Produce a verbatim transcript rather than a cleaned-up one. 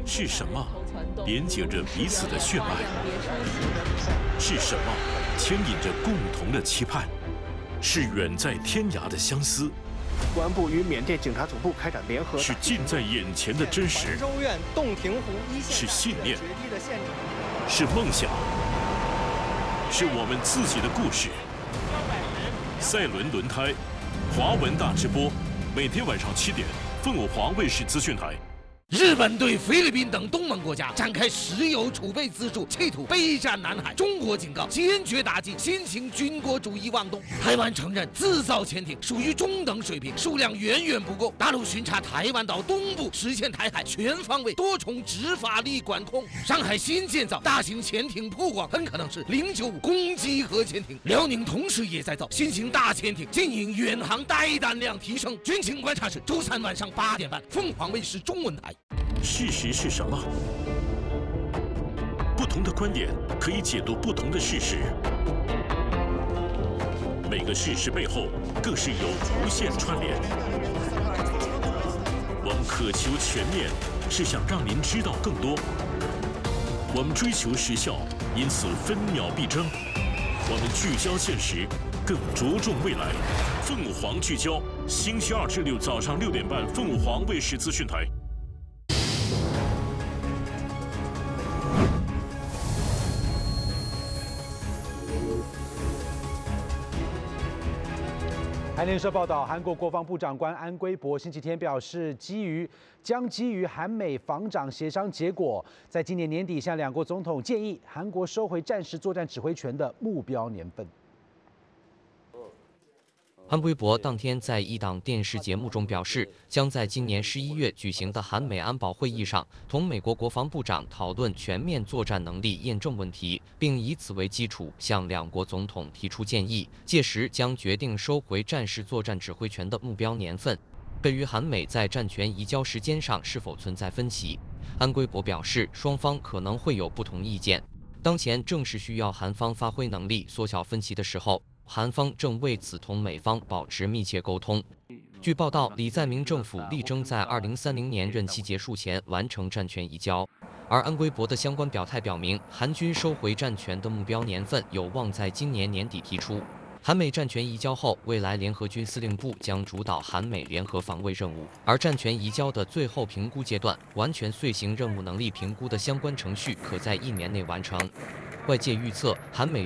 是什么连接着彼此的血脉？是什么牵引着共同的期盼？是远在天涯的相思。 公安部与缅甸警察总部开展联合。 是近在眼前的真实。 州院洞庭湖一线。 是信念。是梦想。是我们自己的故事。赛伦轮胎，华文大直播，每天晚上七点，凤凰华卫视资讯台。 日本对菲律宾等东盟国家展开石油储备资助，企图备战南海。中国警告，坚决打击新型军国主义妄动。台湾承认自造潜艇属于中等水平，数量远远不够。大陆巡查台湾岛东部，实现台海全方位多重执法力管控。上海新建造大型潜艇曝光，很可能是零九五攻击核潜艇。辽宁同时也在造新型大潜艇，经营远航带弹量提升。军情观察室周三晚上八点半，凤凰卫视中文台。 事实是什么？不同的观点可以解读不同的事实。每个事实背后更是有无限串联。我们渴求全面，是想让您知道更多。我们追求时效，因此分秒必争。我们聚焦现实，更着重未来。凤凰聚焦，星期二至六早上六点半，凤凰卫视资讯台。 韩联社报道，韩国国防部长官安圭博星期天表示，基于将基于韩美防长协商结果，在今年年底向两国总统建议，韩国收回战时作战指挥权的目标年份。 安圭博当天在一档电视节目中表示，将在今年十一月举行的韩美安保会议上，同美国国防部长讨论全面作战能力验证问题，并以此为基础向两国总统提出建议。届时将决定收回战时作战指挥权的目标年份。对于韩美在战权移交时间上是否存在分歧，安圭博表示，双方可能会有不同意见。当前正是需要韩方发挥能力缩小分歧的时候。韩方正为此同美方保持密切沟通。据报道，李在明政府力争在二零三零年任期结束前完成战权移交，而安圭博的相关表态表明，韩军收回战权的目标年份有望在今年年底提出。韩美战权移交后，未来联合军司令部将主导韩美联合防卫任务，而战权移交的最后评估阶段，完全遂行任务能力评估的相关程序可在一年内完成。外界预测，韩美